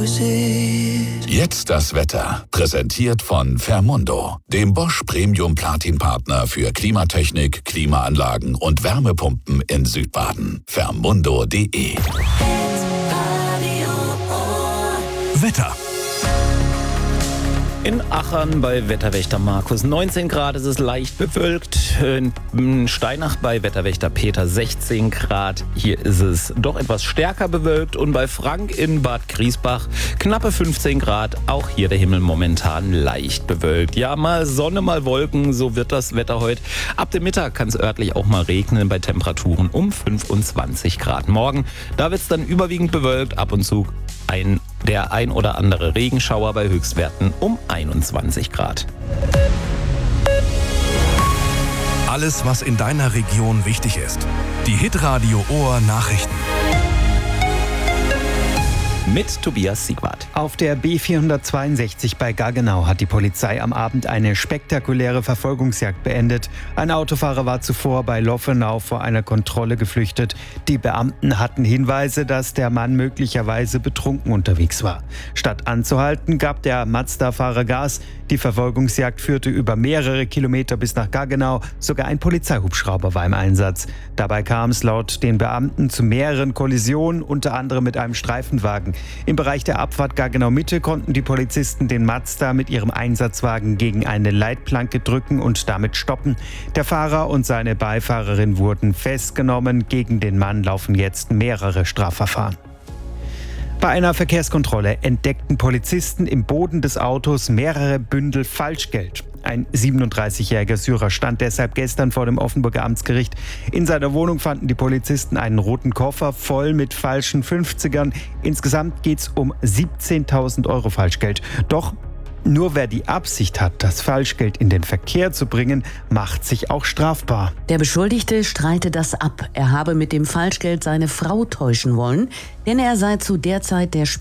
Jetzt das Wetter. Präsentiert von Fermundo, dem Bosch Premium Platin Partner für Klimatechnik, Klimaanlagen und Wärmepumpen in Südbaden. Fermundo.de. Wetter. In Achern bei Wetterwächter Markus 19 Grad, es ist leicht bewölkt. In Steinach bei Wetterwächter Peter 16 Grad. Hier ist es doch etwas stärker bewölkt. Und bei Frank in Bad Griesbach knappe 15 Grad. Auch hier der Himmel momentan leicht bewölkt. Ja, mal Sonne, mal Wolken, so wird das Wetter heute. Ab dem Mittag kann es örtlich auch mal regnen bei Temperaturen um 25 Grad. Morgen, da wird es dann überwiegend bewölkt, ab und zu der ein oder andere Regenschauer bei Höchstwerten um 21 Grad. Alles, was in deiner Region wichtig ist. Die Hitradio Ohr Nachrichten. Mit Tobias Siegwart. Auf der B462 bei Gaggenau hat die Polizei am Abend eine spektakuläre Verfolgungsjagd beendet. Ein Autofahrer war zuvor bei Loffenau vor einer Kontrolle geflüchtet. Die Beamten hatten Hinweise, dass der Mann möglicherweise betrunken unterwegs war. Statt anzuhalten, gab der Mazda-Fahrer Gas. Die Verfolgungsjagd führte über mehrere Kilometer bis nach Gaggenau. Sogar ein Polizeihubschrauber war im Einsatz. Dabei kam es laut den Beamten zu mehreren Kollisionen, unter anderem mit einem Streifenwagen. Im Bereich der Abfahrt Gaggenau-Mitte konnten die Polizisten den Mazda mit ihrem Einsatzwagen gegen eine Leitplanke drücken und damit stoppen. Der Fahrer und seine Beifahrerin wurden festgenommen. Gegen den Mann laufen jetzt mehrere Strafverfahren. Bei einer Verkehrskontrolle entdeckten Polizisten im Boden des Autos mehrere Bündel Falschgeld. Ein 37-jähriger Syrer stand deshalb gestern vor dem Offenburger Amtsgericht. In seiner Wohnung fanden die Polizisten einen roten Koffer voll mit falschen 50ern. Insgesamt geht es um 17.000 Euro Falschgeld. Doch nur wer die Absicht hat, das Falschgeld in den Verkehr zu bringen, macht sich auch strafbar. Der Beschuldigte streitet das ab. Er habe mit dem Falschgeld seine Frau täuschen wollen, denn er sei zu der Zeit der